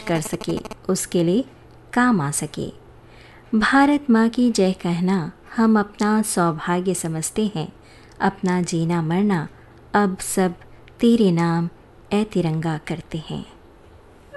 कर सके, उसके लिए काम आ सके। भारत माँ की जय कहना हम अपना सौभाग्य समझते हैं, अपना जीना मरना अब सब तेरे नाम ए तिरंगा करते हैं।